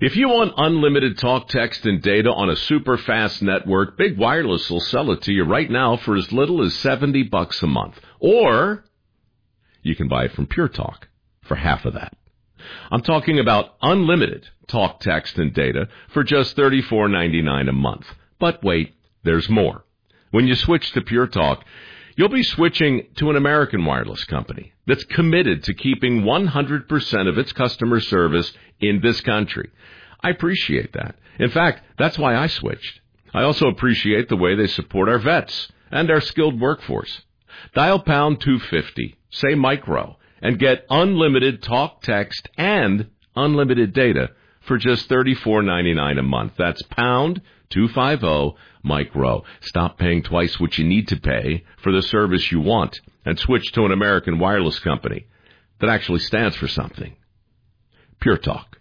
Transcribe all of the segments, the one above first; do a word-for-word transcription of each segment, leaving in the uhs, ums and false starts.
If you want unlimited talk, text, and data on a super fast network, Big Wireless will sell it to you right now for as little as seventy bucks a month. Or you can buy it from Pure Talk for half of that. I'm talking about unlimited talk, text, and data for just thirty-four ninety-nine a month. But wait, there's more. When you switch to Pure Talk, you'll be switching to an American wireless company that's committed to keeping one hundred percent of its customer service in this country. I appreciate that. In fact, that's why I switched. I also appreciate the way they support our vets and our skilled workforce. Dial pound two fifty, say micro, and get unlimited talk, text, and unlimited data for just thirty-four ninety-nine a month. That's pound two fifty, micro. Stop paying twice what you need to pay for the service you want and switch to an American wireless company that actually stands for something. Pure Talk.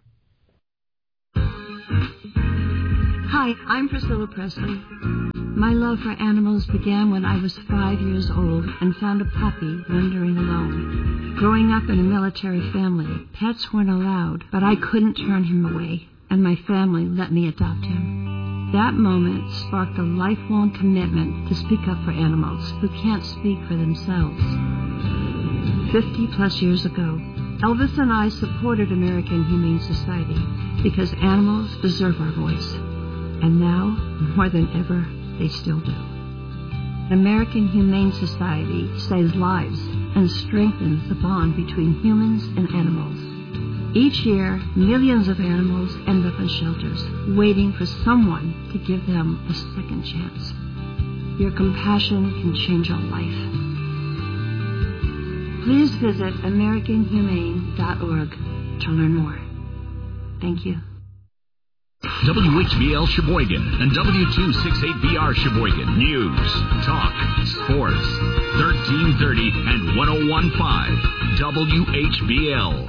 Hi, I'm Priscilla Presley. My love for animals began when I was five years old and found a puppy wandering alone. Growing up in a military family, pets weren't allowed, but I couldn't turn him away, and my family let me adopt him. That moment sparked a lifelong commitment to speak up for animals who can't speak for themselves. Fifty plus years ago, Elvis and I supported American Humane Society because animals deserve our voice. And now, more than ever, they still do. American Humane Society saves lives and strengthens the bond between humans and animals. Each year, millions of animals end up in shelters, waiting for someone to give them a second chance. Your compassion can change a life. Please visit american humane dot org to learn more. Thank you. W H B L Sheboygan and W two sixty-eight B R Sheboygan. News, talk, sports. thirteen thirty and one oh one point five W H B L.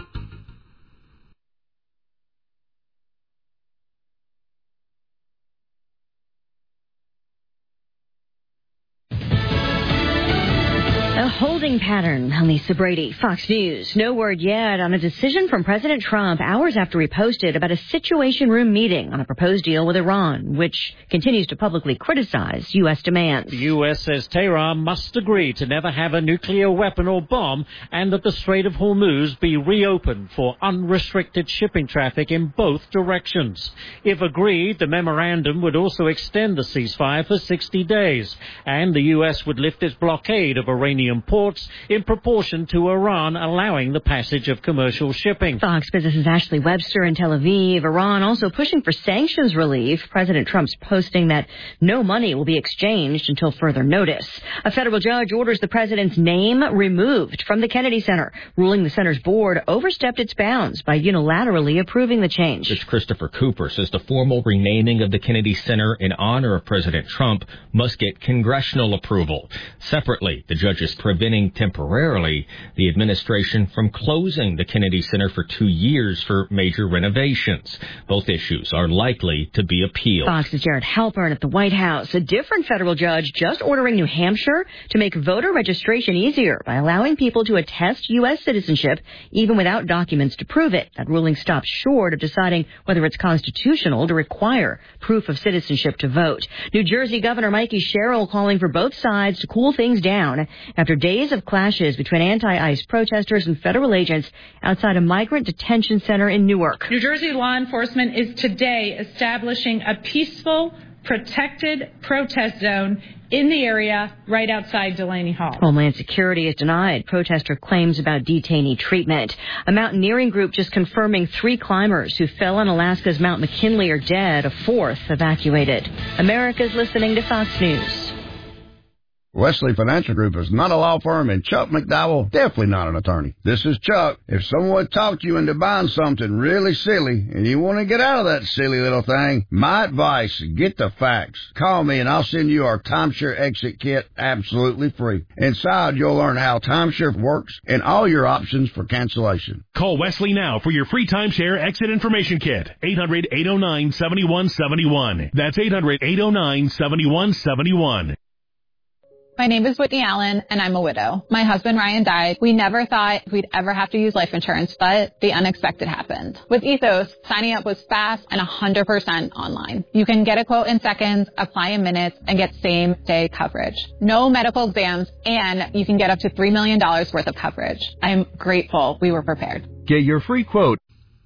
A holding pattern. Lisa Brady, Fox News. No word yet on a decision from President Trump hours after he posted about a Situation Room meeting on a proposed deal with Iran, which continues to publicly criticize U S demands. The U S says Tehran must agree to never have a nuclear weapon or bomb and that the Strait of Hormuz be reopened for unrestricted shipping traffic in both directions. If agreed, the memorandum would also extend the ceasefire for sixty days, and the U S would lift its blockade of Iranian ports in proportion to Iran allowing the passage of commercial shipping. Fox Business's Ashley Webster in Tel Aviv. Iran also pushing for sanctions relief. President Trump's posting that no money will be exchanged until further notice. A federal judge orders the president's name removed from the Kennedy Center, ruling the center's board overstepped its bounds by unilaterally approving the change. Judge Christopher Cooper says the formal renaming of the Kennedy Center in honor of President Trump must get congressional approval. Separately, the judge is preventing temporarily the administration from closing the Kennedy Center for two years for major renovations. Both issues are likely to be appealed. Fox's Jared Halpern at the White House. A different federal judge just ordering New Hampshire to make voter registration easier by allowing people to attest U S citizenship even without documents to prove it. That ruling stops short of deciding whether it's constitutional to require proof of citizenship to vote. New Jersey Governor Mikey Sherrill calling for both sides to cool things down after days of clashes between anti-ICE protesters and federal agents outside a migrant detention center in Newark. New Jersey law enforcement is today establishing a peaceful, protected protest zone in the area right outside Delaney Hall. Homeland Security has denied protester claims about detainee treatment. A mountaineering group just confirming three climbers who fell on Alaska's Mount McKinley are dead, a fourth evacuated. America's listening to Fox News. Wesley Financial Group is not a law firm, and Chuck McDowell, definitely not an attorney. This is Chuck. If someone talked you into buying something really silly, and you want to get out of that silly little thing, my advice, get the facts. Call me, and I'll send you our timeshare exit kit absolutely free. Inside, you'll learn how timeshare works and all your options for cancellation. Call Wesley now for your free timeshare exit information kit. eight hundred, eight oh nine, seven one seven one. That's eight hundred, eight oh nine, seven one seven one. My name is Whitney Allen, and I'm a widow. My husband, Ryan, died. We never thought we'd ever have to use life insurance, but the unexpected happened. With Ethos, signing up was fast and one hundred percent online. You can get a quote in seconds, apply in minutes, and get same-day coverage. No medical exams, and you can get up to three million dollars worth of coverage. I'm grateful we were prepared. Get your free quote.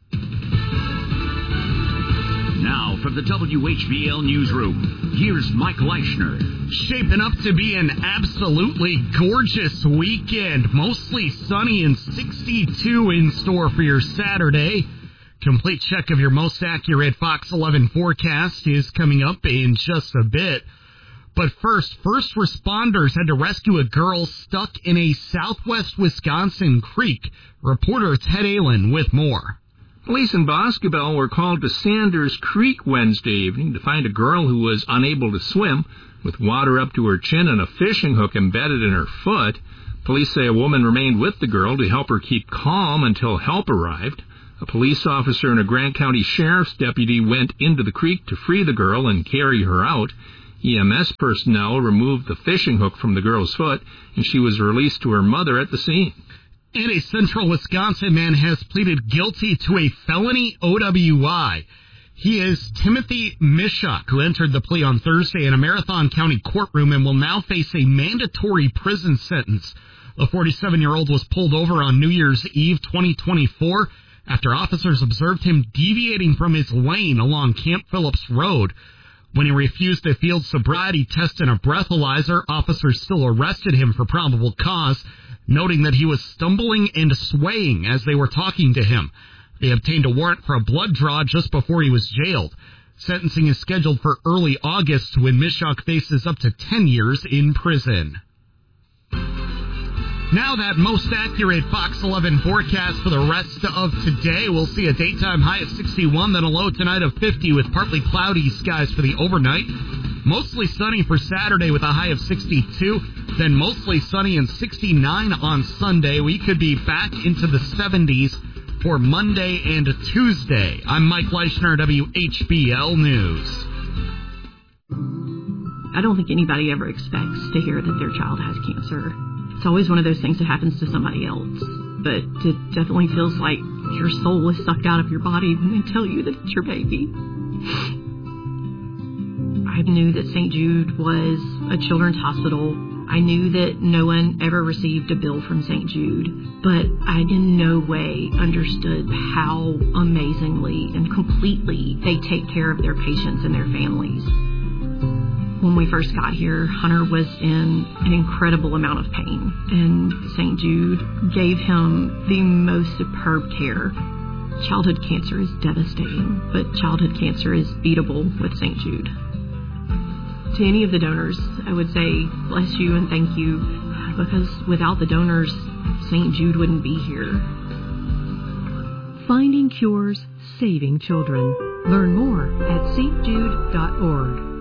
Now from the W H B L Newsroom, here's Mike Leischner. Shaping up to be an absolutely gorgeous weekend. Mostly sunny and sixty-two in store for your Saturday. Complete check of your most accurate Fox eleven forecast is coming up in just a bit. But first, first responders had to rescue a girl stuck in a southwest Wisconsin creek. Reporter Ted Allen with more. Police in Boscobel were called to Sanders Creek Wednesday evening to find a girl who was unable to swim, with water up to her chin and a fishing hook embedded in her foot. Police say a woman remained with the girl to help her keep calm until help arrived. A police officer and a Grant County Sheriff's deputy went into the creek to free the girl and carry her out. E M S personnel removed the fishing hook from the girl's foot, and she was released to her mother at the scene. And a central Wisconsin man has pleaded guilty to a felony O W I. He is Timothy Mishok, who entered the plea on Thursday in a Marathon County courtroom and will now face a mandatory prison sentence. The forty-seven-year-old was pulled over on New Year's Eve twenty twenty-four after officers observed him deviating from his lane along Camp Phillips Road. When he refused a field sobriety test and a breathalyzer, officers still arrested him for probable cause, noting that he was stumbling and swaying as they were talking to him. They obtained a warrant for a blood draw just before he was jailed. Sentencing is scheduled for early August when Mishok faces up to ten years in prison. Now that most accurate Fox eleven forecast for the rest of today. We'll see a daytime high of sixty-one, then a low tonight of fifty with partly cloudy skies for the overnight. Mostly sunny for Saturday with a high of sixty-two, then mostly sunny and sixty-nine on Sunday. We could be back into the seventies for Monday and Tuesday. I'm Mike Leischner, W H B L News. I don't think anybody ever expects to hear that their child has cancer. It's always one of those things that happens to somebody else. But it definitely feels like your soul is sucked out of your body when they tell you that it's your baby. I knew that Saint Jude was a children's hospital. I knew that no one ever received a bill from Saint Jude, but I in no way understood how amazingly and completely they take care of their patients and their families. When we first got here, Hunter was in an incredible amount of pain, and Saint Jude gave him the most superb care. Childhood cancer is devastating, but childhood cancer is beatable with Saint Jude. To any of the donors, I would say bless you and thank you, because without the donors, Saint Jude wouldn't be here. Finding cures, saving children. Learn more at s t jude dot org.